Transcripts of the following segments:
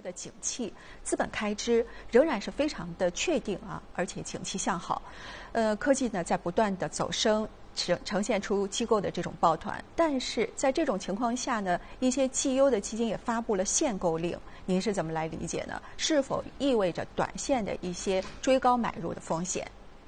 的景气，资本开支仍然是非常的确定啊，而且景气向好。科技呢在不断的走升，呈现出机构的这种抱团。但是在这种情况下呢，一些绩优的基金也发布了限购令，您是怎么来理解呢？是否意味着短线的一些追高买入的风险？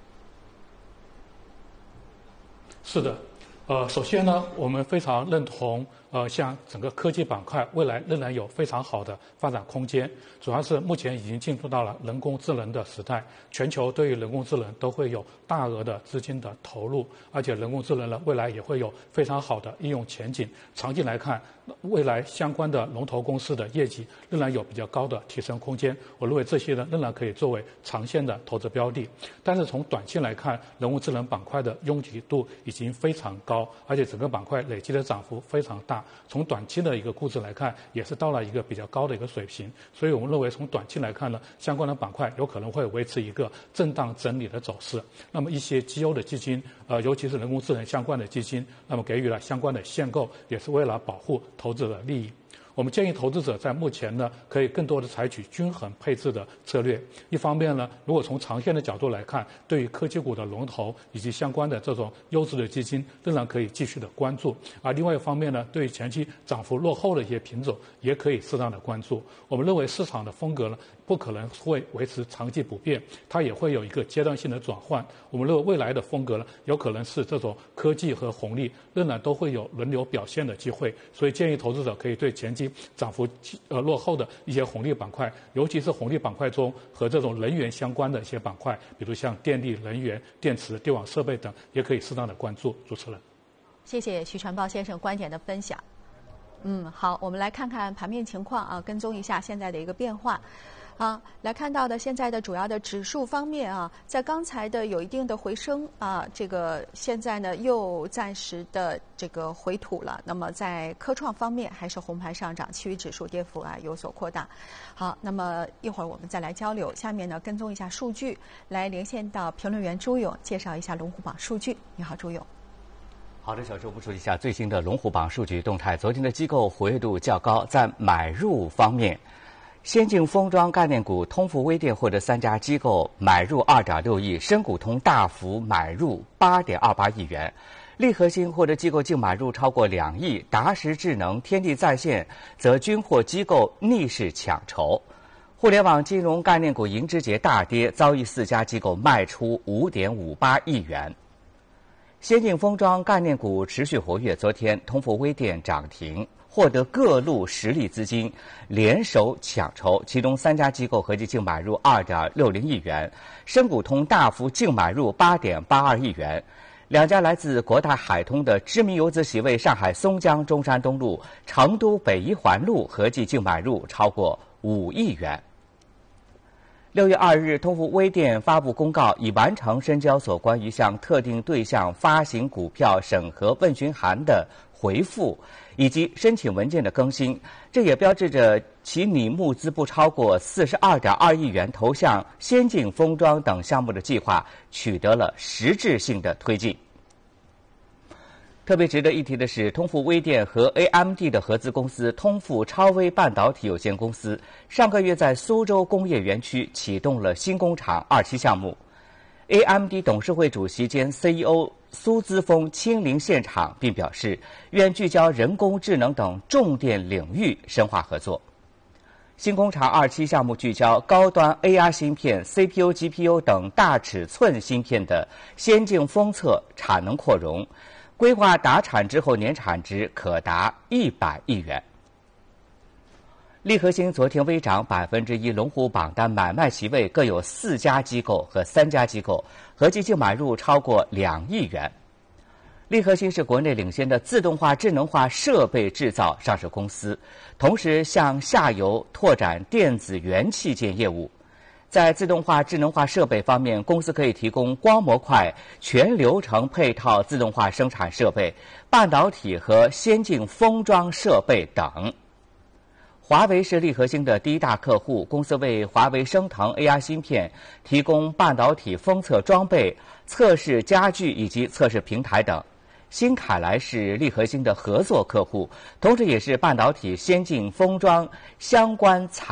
是的，首先呢，我们非常认同，像整个科技板块未来仍然有非常好的发展空间，主要是目前已经进入到了人工智能的时代，全球对于人工智能都会有大额的资金的投入，而且人工智能呢，未来也会有非常好的应用前景。长期来看，未来相关的龙头公司的业绩仍然有比较高的提升空间，我认为这些呢仍然可以作为长线的投资标的。但是从短期来看，人工智能板块的拥挤度已经非常高，而且整个板块累积的涨幅非常大。从短期的一个估值来看，也是到了一个比较高的一个水平。所以我们认为从短期来看呢，相关的板块有可能会维持一个震荡整理的走势。那么一些绩优的基金，尤其是人工智能相关的基金，那么给予了相关的限购，也是为了保护投资者的利益。我们建议投资者在目前呢，可以更多的采取均衡配置的策略。一方面呢，如果从长线的角度来看，对于科技股的龙头以及相关的这种优质的基金，仍然可以继续的关注；而另外一方面呢，对于前期涨幅落后的一些品种，也可以适当的关注。我们认为市场的风格呢，不可能会维持长期不变，它也会有一个阶段性的转换。我们认为未来的风格呢，有可能是这种科技和红利仍然都会有轮流表现的机会，所以建议投资者可以对前期涨幅落后的一些红利板块，尤其是红利板块中和这种能源相关的一些板块，比如像电力、能源、电池、电网设备等，也可以适当的关注。主持人， 谢谢徐传豹先生观点的分享。好，我们来看看盘面情况啊，跟踪一下现在的一个变化。来看到的现在的主要的指数方面啊，在刚才的有一定的回升啊，这个现在呢又暂时的这个回吐了。那么在科创方面还是红盘上涨，其余指数跌幅啊有所扩大。好，那么一会儿我们再来交流。下面呢跟踪一下数据，来连线到评论员朱勇，介绍一下龙虎榜数据。你好，朱勇。 好的，小周，我们说一下最新的龙虎榜数据动态。昨天的机构活跃度较高，在买入方面，先进封装概念股通富微电获得3家机构买入2.6亿，深股通大幅买入8.28亿元，利合兴获得机构净买入超过2亿，达时智能、天地在线则均获机构逆势抢筹。互联网金融概念股银之杰大跌，遭遇4家机构卖出5.58亿元。先进封装概念股持续活跃，昨天通富微电涨停，获得各路实力资金联手抢筹，其中3家机构合计净买入2.60亿元，深股通大幅净买入8.82亿元，2家来自国泰海通的知名游资席位上海松江、中山东路、成都北一环路合计净买入超过5亿元。6月2日，通富微电发布公告，已完成深交所关于向特定对象发行股票审核问询函的回复以及申请文件的更新，这也标志着其拟募资不超过42.2亿元投向先进封装等项目的计划取得了实质性的推进。特别值得一提的是，通富微电和 AMD 的合资公司通富超微半导体有限公司上个月在苏州工业园区启动了新工厂2期项目。AMD 董事会主席兼 CEO 苏姿峰亲临现场，并表示愿聚焦人工智能等重点领域深化合作。新工厂2期项目聚焦高端 AR 芯片、CPU、GPU 等大尺寸芯片的先进封测产能扩容，规划达产之后年产值可达100亿元。利合兴昨天微涨1%，龙虎榜单买卖席位各有4家机构和3家机构，合计净买入超过2亿元。利合兴是国内领先的自动化、智能化设备制造上市公司，同时向下游拓展电子元器件业务。在自动化、智能化设备方面，公司可以提供光模块、全流程配套自动化生产设备、半导体和先进封装设备等。华为是利合兴的第1大客户，公司为华为升腾 AR 芯片提供半导体封测装备、测试家具以及测试平台等。新凯来是利合兴的合作客户，同时也是半导体先进封装相关